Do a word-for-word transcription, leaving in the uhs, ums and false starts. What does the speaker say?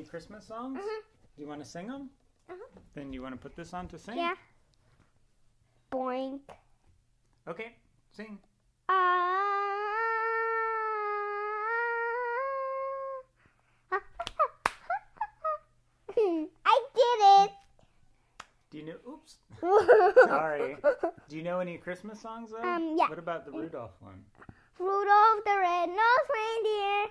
any Christmas songs? Uh-huh. Do you want to sing them? Uh-huh. Then you want to put this on to sing? Yeah. Boink. Okay, sing. Uh, I did it. Do you know? Oops. Sorry. Do you know any Christmas songs though? Um, yeah. What about the Rudolph one? Rudolph the red-nosed reindeer